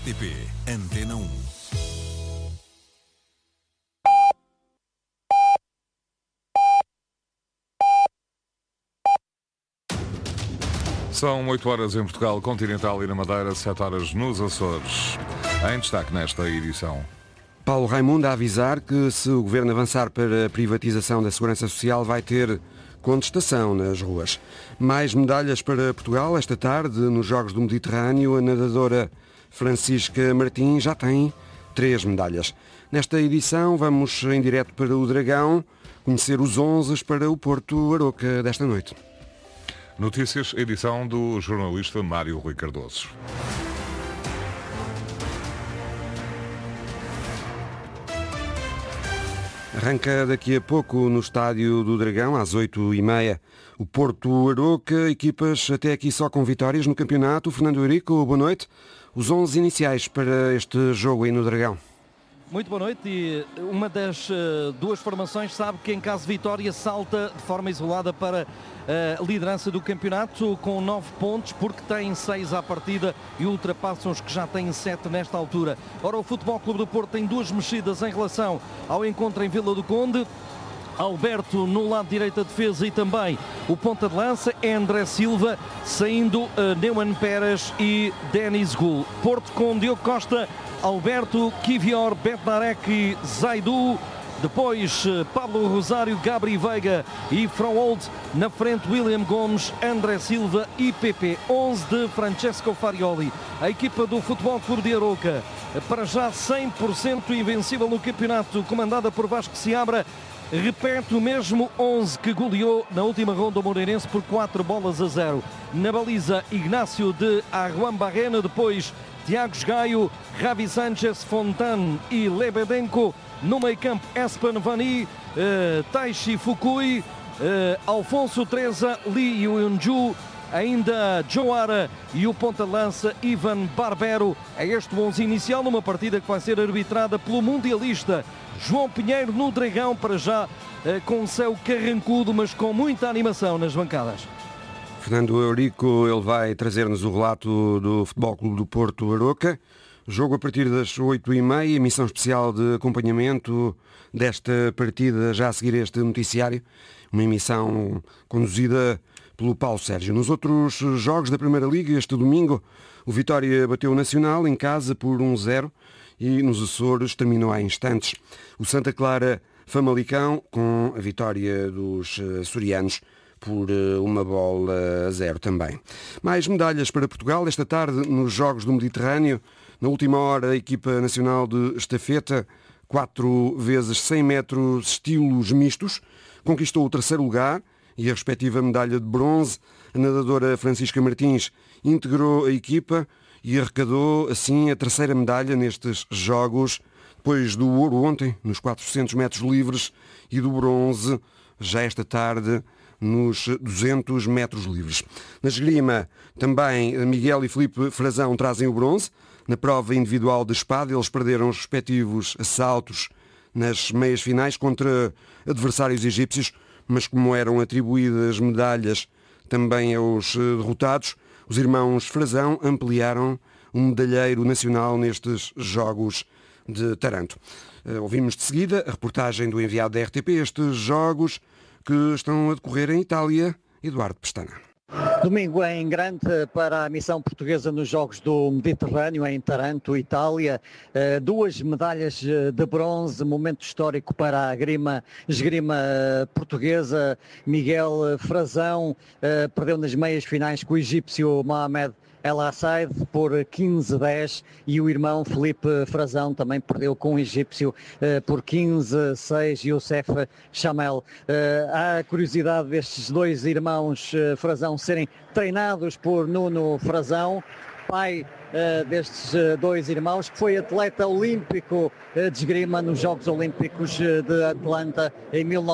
RTP Antena 1. São 8 horas em Portugal Continental e na Madeira, 7 horas nos Açores. Em destaque nesta edição. Paulo Raimundo a avisar que se o Governo avançar para a privatização da Segurança Social vai ter contestação nas ruas. Mais medalhas para Portugal. Esta tarde, nos Jogos do Mediterrâneo, a nadadora Francisca Martins já tem 3 medalhas. Nesta edição vamos em direto para o Dragão conhecer os 11 para o Porto Aroca desta noite. Notícias, edição do jornalista Mário Rui Cardoso. Arranca daqui a pouco no Estádio do Dragão, às 8h30, o Porto Aroca. Equipas até aqui só com vitórias no campeonato. Fernando Eurico, boa noite. Os 11 iniciais para este jogo aí no Dragão. Muito boa noite. E uma das duas formações sabe que em caso de vitória salta de forma isolada para a liderança do campeonato com 9 pontos, porque tem 6 à partida e ultrapassam os que já têm 7 nesta altura. Ora, o Futebol Clube do Porto tem 2 mexidas em relação ao encontro em Vila do Conde. Alberto no lado direito da defesa e também o ponta de lança é André Silva, saindo Neumann Pérez e Denis Gul. Porto com Diogo Costa, Alberto, Kivior, Bednarek e Zaidu. Depois Pablo Rosário, Gabri Veiga e Froholt. Na frente William Gomes, André Silva e PP. 11 de Francesco Farioli. A equipa do Futebol Clube de Aroca, para já 100% invencível no campeonato, comandada por Vasco Seabra, repete o mesmo 11 que goleou na última ronda o Moreirense por 4-0. Na baliza, Ignácio de Arruan Barrena, depois Tiago Gaio, Ravi Sanchez, Fontan e Lebedenko. No meio campo, Espen Vani, Taishi Fukui, Alfonso Treza, Lee Yunju, ainda Joara e o ponta-lança Ivan Barbero. É este o 11 inicial numa partida que vai ser arbitrada pelo mundialista João Pinheiro no Dragão, para já com um céu carrancudo, mas com muita animação nas bancadas. Fernando Eurico, ele vai trazer-nos o relato do Futebol Clube do Porto Aroca. Jogo a partir das 8h30, emissão especial de acompanhamento desta partida, já a seguir este noticiário. Uma emissão conduzida pelo Paulo Sérgio. Nos outros jogos da Primeira Liga, este domingo, o Vitória bateu o Nacional em casa por 1-0 e nos Açores terminou há instantes. O Santa Clara Famalicão com a vitória dos açorianos por 1-0 também. Mais medalhas para Portugal esta tarde nos Jogos do Mediterrâneo. Na última hora, a equipa nacional de estafeta, 4 vezes 100 metros estilos mistos, conquistou o 3º lugar e a respectiva medalha de bronze. A nadadora Francisca Martins integrou a equipa e arrecadou assim a 3ª medalha nestes Jogos, depois do ouro ontem nos 400 metros livres e do bronze já esta tarde nos 200 metros livres. Na esgrima, também Miguel e Filipe Frazão trazem o bronze. Na prova individual de espada, eles perderam os respectivos assaltos nas meias finais contra adversários egípcios, mas como eram atribuídas medalhas também aos derrotados, os irmãos Frazão ampliaram um medalheiro nacional nestes Jogos de Taranto. Ouvimos de seguida a reportagem do enviado da RTP, estes Jogos que estão a decorrer em Itália, Eduardo Pestana. Domingo em grande para a missão portuguesa nos Jogos do Mediterrâneo, em Taranto, Itália. 2 medalhas de bronze, momento histórico para a esgrima portuguesa. Miguel Frazão perdeu nas meias finais com o egípcio Mohamed El Assaid por 15-10 e o irmão Filipe Frazão também perdeu com o egípcio por 15-6, Youssef Chamel. Há a curiosidade destes 2 irmãos Frazão serem treinados por Nuno Frazão, pai destes 2 irmãos, que foi atleta olímpico de esgrima nos Jogos Olímpicos de Atlanta em 19